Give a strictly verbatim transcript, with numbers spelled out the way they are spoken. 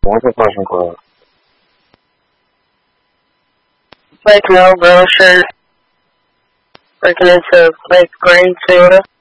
What's the Fashion Club? Like no brown shirt. Breaking into like green soda.